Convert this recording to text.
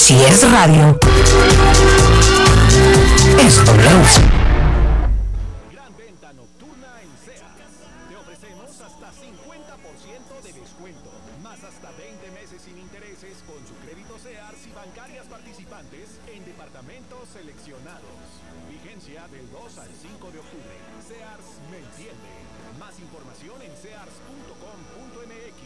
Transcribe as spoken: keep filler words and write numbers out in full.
Si es radio, es W. Gran venta nocturna en Sears. Te ofrecemos hasta cincuenta por ciento de descuento, más hasta veinte meses sin intereses con su crédito Sears y bancarias participantes en departamentos seleccionados. Vigencia del dos al cinco de octubre. Sears me entiende. Más información en sears punto com punto m x.